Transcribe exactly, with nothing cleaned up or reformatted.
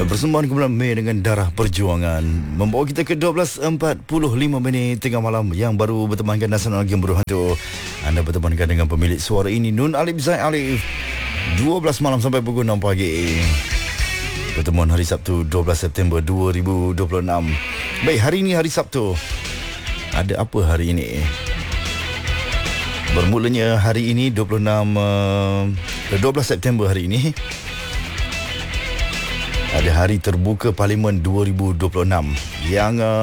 Persembahan kumpulan Mei dengan Darah Perjuangan membawa kita ke dua belas empat puluh lima minit tengah malam. Yang baru bertemankan Nasional Game Berhantu, anda bertemankan dengan pemilik suara ini, Nun Alif Zaid Alif. Dua belas malam sampai pukul enam pagi. Pertemuan hari Sabtu dua belas September dua ribu dua puluh enam. Baik, hari ini hari Sabtu. Ada apa hari ini? Bermulanya hari ini dua puluh enam uh, dua belas September hari ini. Ada hari terbuka Parlimen dua ribu dua puluh enam yang uh,